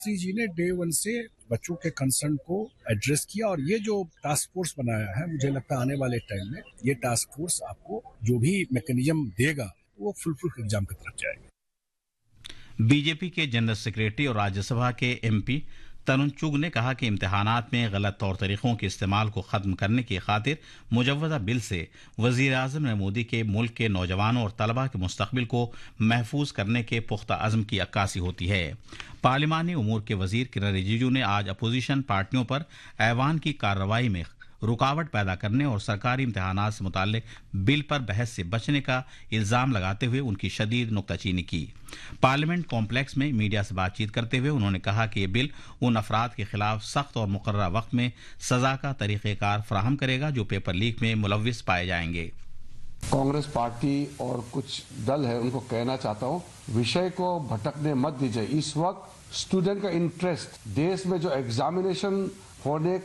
श्री जी ने डे 1 से बच्चों के कंसर्न को एड्रेस किया और ये जो टास्क फोर्स बनाया है, मुझे लगता है आने वाले टाइम में ये टास्क फोर्स आपको जो भी मैकेनिज्म देगा वो फुल प्रूफ एग्जाम की तरफ जाएगा। बीजेपी के जनरल सेक्रेटरी और राज्यसभा के एमपी तरुण चुग ने कहा कि इम्तिहानात में गलत तौर तरीकों के इस्तेमाल को खत्म करने की खातिर मुजव्वदा बिल से वजीर आजम ने मोदी के मुल्क के नौजवानों और तलबा के मुस्तकबिल को महफूज करने के पुख्ता अज़्म की अक्कासी होती है। पार्लिमानी उमूर के वजीर किरण रिजिजू ने आज अपोजिशन पार्टियों पर ऐवान की कार्रवाई में रुकावट पैदा करने और सरकारी इम्तिहानात से मुताल्लिक बिल पर बहस से बचने का इल्जाम लगाते हुए उनकी शदीद नुक्ताचीनी की। पार्लियामेंट कॉम्प्लेक्स में मीडिया से बातचीत करते हुए उन्होंने कहा कि ये बिल उन अफराद के खिलाफ सख्त और मुकर्ररा वक्त में सजा का तरीक़ेकार फराहम करेगा जो पेपर लीक में मुलव्विस पाए जाएंगे। कांग्रेस पार्टी और कुछ दल है उनको कहना चाहता हूं, विषय को भटकने मत दीजिए। इस वक्त स्टूडेंट का इंटरेस्ट, देश में जो एग्जामिनेशन होने